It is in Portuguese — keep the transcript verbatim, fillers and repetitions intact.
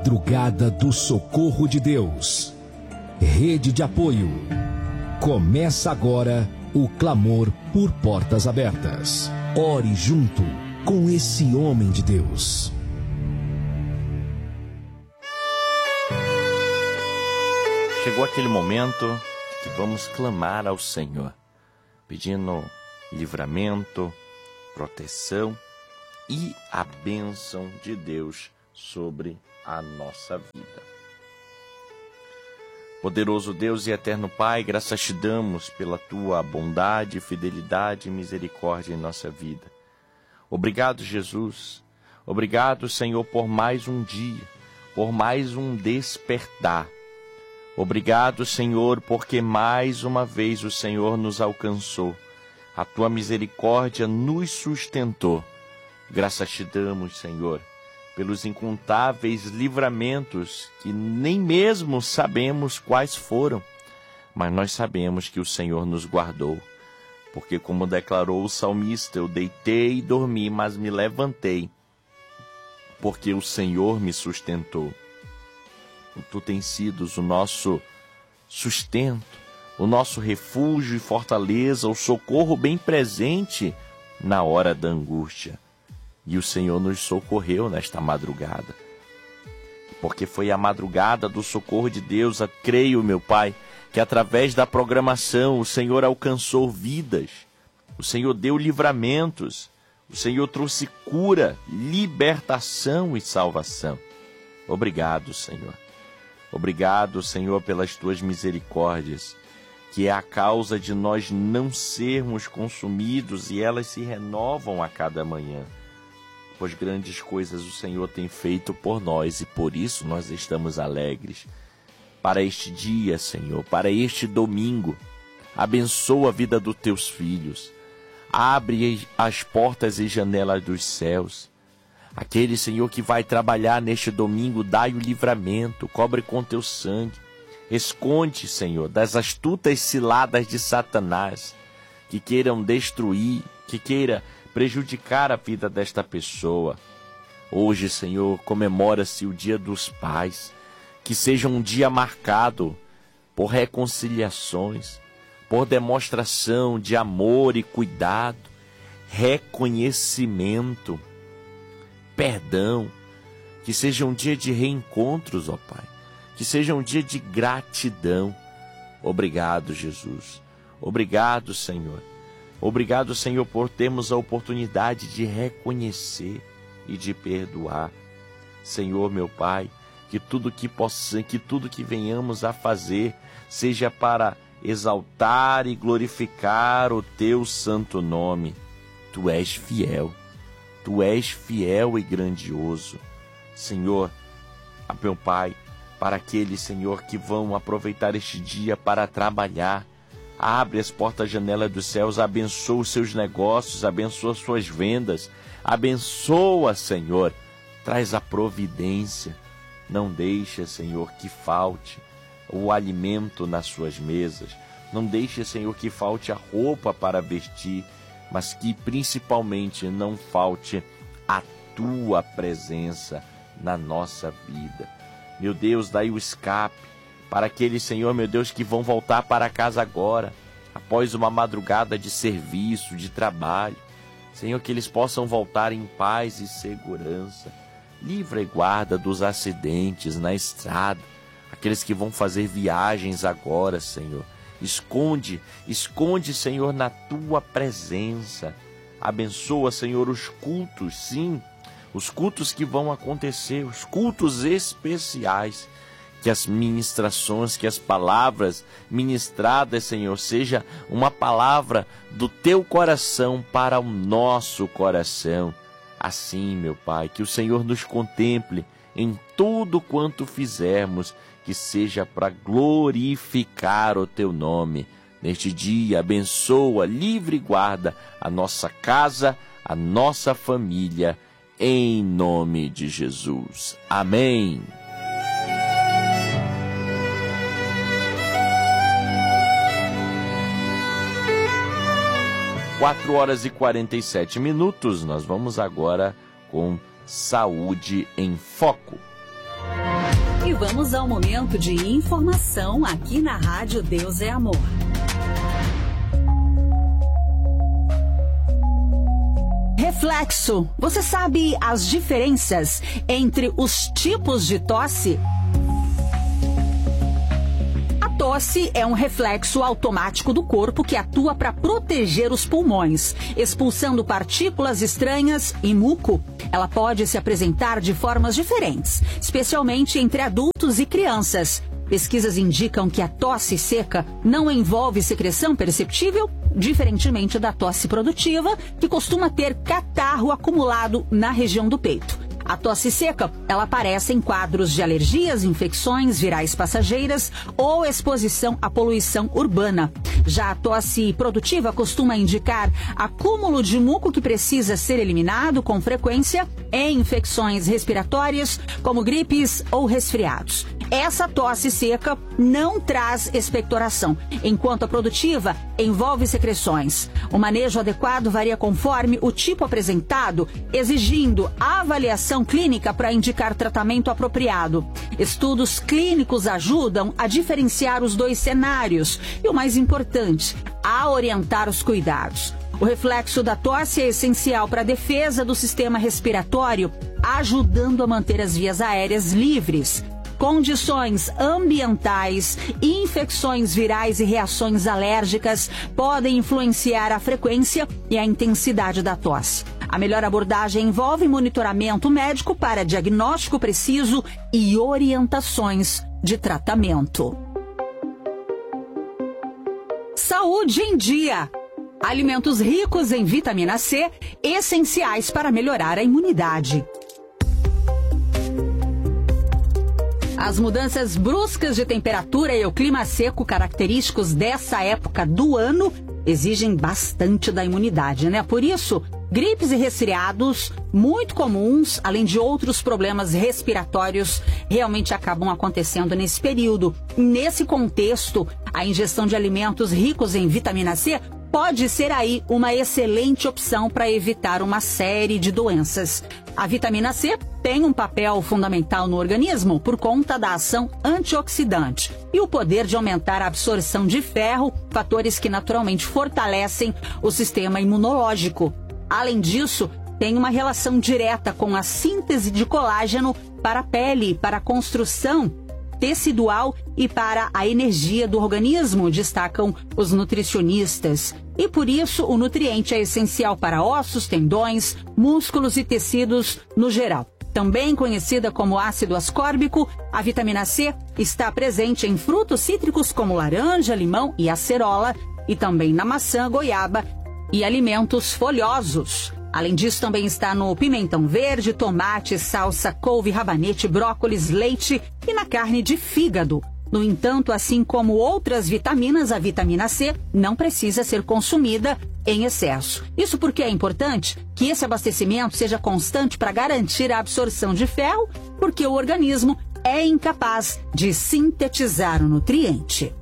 Madrugada do Socorro de Deus. Rede de apoio. Começa agora o clamor por portas abertas. Ore junto com esse homem de Deus. Chegou aquele momento que vamos clamar ao Senhor, pedindo livramento, proteção e a bênção de Deus sobre a nossa vida. Poderoso Deus e eterno Pai, graças te damos pela tua bondade, fidelidade e misericórdia em nossa vida. Obrigado, Jesus. Obrigado, Senhor, por mais um dia, por mais um despertar. Obrigado, Senhor, porque mais uma vez o Senhor nos alcançou. A tua misericórdia nos sustentou. Graças te damos, Senhor, pelos incontáveis livramentos que nem mesmo sabemos quais foram, mas nós sabemos que o Senhor nos guardou, porque como declarou o salmista, eu deitei e dormi, mas me levantei, porque o Senhor me sustentou. Tu tens sido o nosso sustento, o nosso refúgio e fortaleza, o socorro bem presente na hora da angústia. E o Senhor nos socorreu nesta madrugada. Porque foi a madrugada do socorro de Deus. Creio, meu Pai, que através da programação o Senhor alcançou vidas. O Senhor deu livramentos. O Senhor trouxe cura, libertação e salvação. Obrigado, Senhor. Obrigado, Senhor, pelas tuas misericórdias, que é a causa de nós não sermos consumidos e elas se renovam a cada manhã. Pois grandes coisas o Senhor tem feito por nós e por isso nós estamos alegres. Para este dia, Senhor, para este domingo, abençoa a vida dos teus filhos. Abre as portas e janelas dos céus. Aquele, Senhor, que vai trabalhar neste domingo, dai o livramento, cobre com teu sangue. Esconde, Senhor, das astutas ciladas de Satanás, que queiram destruir, que queira prejudicar a vida desta pessoa. Hoje, Senhor, comemora-se o Dia dos Pais, que seja um dia marcado por reconciliações, por demonstração de amor e cuidado, reconhecimento, perdão, que seja um dia de reencontros, ó Pai, que seja um dia de gratidão. Obrigado, Jesus. Obrigado, Senhor. Obrigado, Senhor, por termos a oportunidade de reconhecer e de perdoar. Senhor, meu Pai, que tudo que possa, que tudo que venhamos a fazer seja para exaltar e glorificar o teu santo nome. Tu és fiel. Tu és fiel e grandioso. Senhor, meu Pai, para aqueles, Senhor, que vão aproveitar este dia para trabalhar, abre as portas e janelas dos céus, abençoa os seus negócios, abençoa as suas vendas, abençoa, Senhor, traz a providência. Não deixa, Senhor, que falte o alimento nas suas mesas. Não deixa, Senhor, que falte a roupa para vestir, mas que principalmente não falte a tua presença na nossa vida. Meu Deus, dai o escape para aqueles, Senhor, meu Deus, que vão voltar para casa agora, após uma madrugada de serviço, de trabalho. Senhor, que eles possam voltar em paz e segurança. Livra e guarda dos acidentes na estrada, aqueles que vão fazer viagens agora, Senhor. Esconde, esconde, Senhor, na tua presença. Abençoa, Senhor, os cultos, sim, os cultos que vão acontecer, os cultos especiais. Que as ministrações, que as palavras ministradas, Senhor, seja uma palavra do teu coração para o nosso coração. Assim, meu Pai, que o Senhor nos contemple em tudo quanto fizermos, que seja para glorificar o teu nome. Neste dia, abençoa, livre e guarda a nossa casa, a nossa família, em nome de Jesus. Amém. quatro horas e quarenta e sete minutos, nós vamos agora com Saúde em Foco. Vamos ao momento de informação aqui na Rádio Deus é Amor. Reflexo. Você sabe as diferenças entre os tipos de tosse? A tosse é um reflexo automático do corpo que atua para proteger os pulmões, expulsando partículas estranhas e muco. Ela pode se apresentar de formas diferentes, especialmente entre adultos e crianças. Pesquisas indicam que a tosse seca não envolve secreção perceptível, diferentemente da tosse produtiva, que costuma ter catarro acumulado na região do peito. A tosse seca, ela aparece em quadros de alergias, infecções virais passageiras ou exposição à poluição urbana. Já a tosse produtiva costuma indicar acúmulo de muco que precisa ser eliminado com frequência em infecções respiratórias, como gripes ou resfriados. Essa tosse seca não traz expectoração, enquanto a produtiva envolve secreções. O manejo adequado varia conforme o tipo apresentado, exigindo avaliação clínica para indicar tratamento apropriado. Estudos clínicos ajudam a diferenciar os dois cenários e, o mais importante, a orientar os cuidados. O reflexo da tosse é essencial para a defesa do sistema respiratório, ajudando a manter as vias aéreas livres. Condições ambientais, infecções virais e reações alérgicas podem influenciar a frequência e a intensidade da tosse. A melhor abordagem envolve monitoramento médico para diagnóstico preciso e orientações de tratamento. Saúde em dia. Alimentos ricos em vitamina C, essenciais para melhorar a imunidade. As mudanças bruscas de temperatura e o clima seco característicos dessa época do ano exigem bastante da imunidade, né? Por isso, gripes e resfriados, muito comuns, além de outros problemas respiratórios, realmente acabam acontecendo nesse período. Nesse contexto, a ingestão de alimentos ricos em vitamina C pode ser aí uma excelente opção para evitar uma série de doenças. A vitamina C tem um papel fundamental no organismo por conta da ação antioxidante e o poder de aumentar a absorção de ferro, fatores que naturalmente fortalecem o sistema imunológico. Além disso, tem uma relação direta com a síntese de colágeno para a pele, para a construção tecidual e para a energia do organismo, destacam os nutricionistas. E por isso o nutriente é essencial para ossos, tendões, músculos e tecidos no geral. Também conhecida como ácido ascórbico, a vitamina C está presente em frutos cítricos como laranja, limão e acerola, e também na maçã, goiaba e alimentos folhosos. Além disso, também está no pimentão verde, tomate, salsa, couve, rabanete, brócolis, leite e na carne de fígado. No entanto, assim como outras vitaminas, a vitamina C não precisa ser consumida em excesso. Isso porque é importante que esse abastecimento seja constante para garantir a absorção de ferro, porque o organismo é incapaz de sintetizar o nutriente.